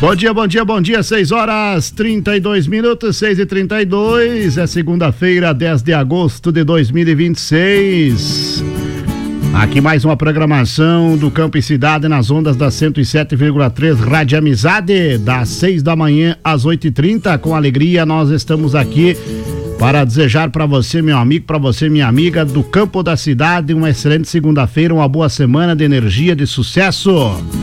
Bom dia, 6h32, 6h32, é segunda-feira, 10 de agosto de 2026. Aqui mais uma programação do Campo e Cidade nas ondas da 107,3 Rádio Amizade, das 6 da manhã às 8h30. Com alegria nós estamos aqui para desejar para você, meu amigo, para você, minha amiga, do campo da cidade, uma excelente segunda-feira, uma boa semana de energia, de sucesso.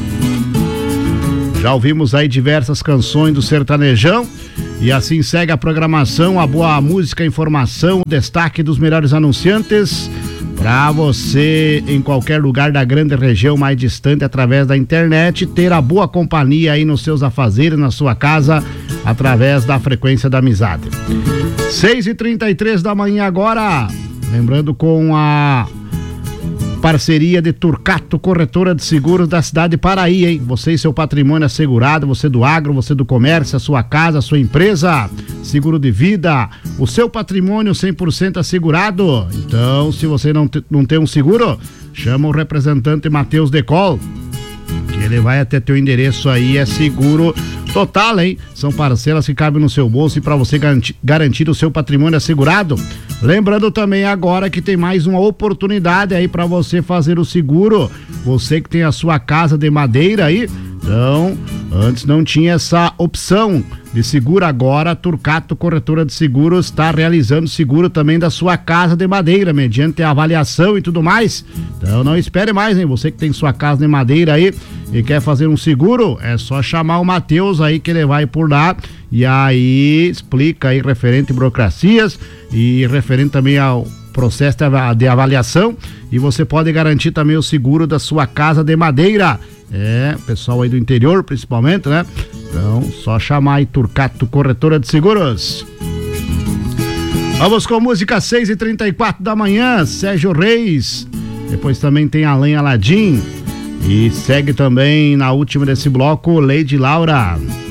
Já ouvimos aí diversas canções do sertanejão e assim segue a programação, a boa música, a informação, o destaque dos melhores anunciantes para você em qualquer lugar da grande região mais distante através da internet ter a boa companhia aí nos seus afazeres, na sua casa, através da frequência da amizade. 6h33 da manhã agora, lembrando com a parceria de Turcato, corretora de seguros da cidade de Paraí, hein? Você e seu patrimônio assegurado, você do agro, você do comércio, a sua casa, a sua empresa, seguro de vida, o seu patrimônio 100% assegurado. Então, se você não tem um seguro, chama o representante Matheus Decol, que ele vai até teu endereço aí, é seguro total, hein? São parcelas que cabem no seu bolso e para você garantir o seu patrimônio assegurado. Lembrando também agora que tem mais uma oportunidade aí para você fazer o seguro. Você que tem a sua casa de madeira aí, então, antes não tinha essa opção de seguro, agora a Turcato Corretora de Seguros está realizando seguro também da sua casa de madeira, mediante a avaliação e tudo mais. Então não espere mais, hein? Você que tem sua casa de madeira aí e quer fazer um seguro, é só chamar o Matheus aí que ele vai por lá e aí explica aí referente a burocracias e referente também ao processo de avaliação, e você pode garantir também o seguro da sua casa de madeira. Pessoal aí do interior principalmente, né? Então, só chamar aí Turcato Corretora de Seguros. Vamos com música 6h34 da manhã, Sérgio Reis. Depois também tem Alain Aladim. E segue também na última desse bloco, Lady Laura.